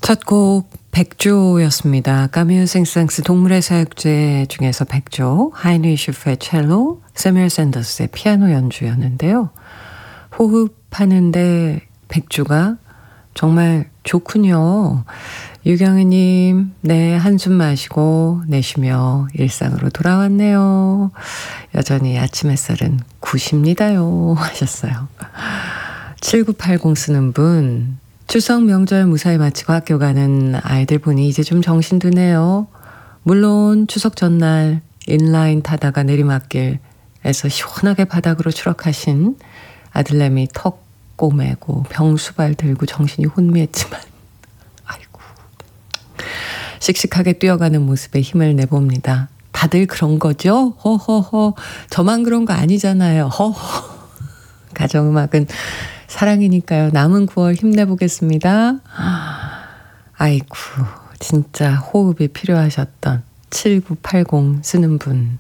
첫 곡 백조였습니다. 까뮤 생상스 동물의 사역제 중에서 백조, 하이니 슈프의 첼로, 세뮤얼 샌더스의 피아노 연주였는데요. 호흡하는데 백조가 정말 좋군요. 유경희님, 네, 한숨 마시고 내쉬며 일상으로 돌아왔네요. 여전히 아침 햇살은 굿입니다요 하셨어요. 7980 쓰는 분, 추석 명절 무사히 마치고 학교 가는 아이들 보니 이제 좀 정신 드네요. 물론 추석 전날 인라인 타다가 내리막길에서 시원하게 바닥으로 추락하신 아들내미 턱 꼬매고 병수발 들고 정신이 혼미했지만 아이고 씩씩하게 뛰어가는 모습에 힘을 내봅니다. 다들 그런 거죠? 허허허. 저만 그런 거 아니잖아요. 허허. 가정음악은 사랑이니까요. 남은 9월 힘내보겠습니다. 아이고 진짜 호흡이 필요하셨던 7980 쓰는 분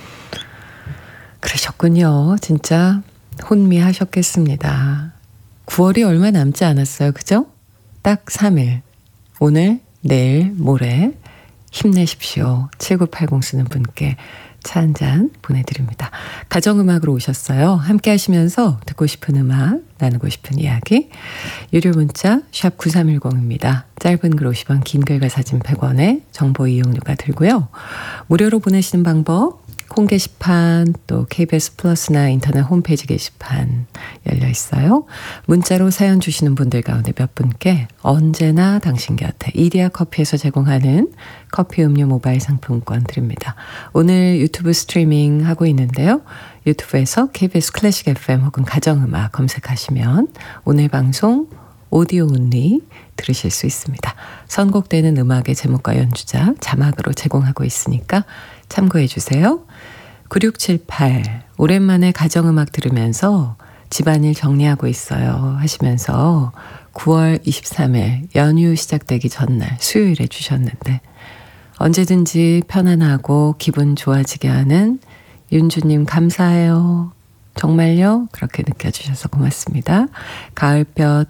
그러셨군요. 진짜 혼미하셨겠습니다. 9월이 얼마 남지 않았어요. 그죠? 딱 3일. 오늘, 내일, 모레 힘내십시오. 7980 쓰는 분께 차 한 잔 보내드립니다. 가정음악으로 오셨어요. 함께 하시면서 듣고 싶은 음악, 나누고 싶은 이야기. 유료 문자 샵 9310입니다. 짧은 글 50원, 긴 글과 사진 100원에 정보 이용료가 들고요. 무료로 보내시는 방법, 콩 게시판, 또 KBS 플러스나 인터넷 홈페이지 게시판 열려 있어요. 문자로 사연 주시는 분들 가운데 몇 분께 언제나 당신 곁에 이디야 커피에서 제공하는 커피 음료 모바일 상품권 드립니다. 오늘 유튜브 스트리밍 하고 있는데요. 유튜브에서 KBS 클래식 FM 혹은 가정음악 검색하시면 오늘 방송 오디오 온리 들으실 수 있습니다. 선곡되는 음악의 제목과 연주자 자막으로 제공하고 있으니까 참고해 주세요. 9678 오랜만에 가정음악 들으면서 집안일 정리하고 있어요 하시면서 9월 23일 연휴 시작되기 전날 수요일에 주셨는데 언제든지 편안하고 기분 좋아지게 하는 윤주님 감사해요. 정말요? 그렇게 느껴주셔서 고맙습니다. 가을볕이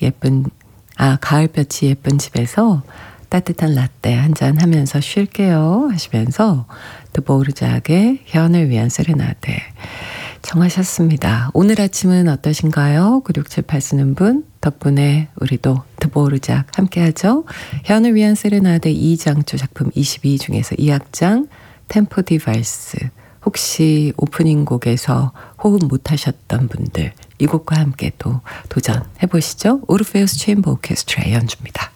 예쁜 집에서 따뜻한 라떼 한잔 하면서 쉴게요 하시면서 드보르작의 현을 위한 세레나데 정하셨습니다. 오늘 아침은 어떠신가요? 9678 쓰는 분 덕분에 우리도 드보르작 함께하죠. 현을 위한 세레나데 2장조 작품 22 중에서 2악장 템포 디바이스 혹시 오프닝 곡에서 호흡 못하셨던 분들 이 곡과 함께 또 도전해보시죠. 오르페우스 체인버 오케스트라의 연주입니다.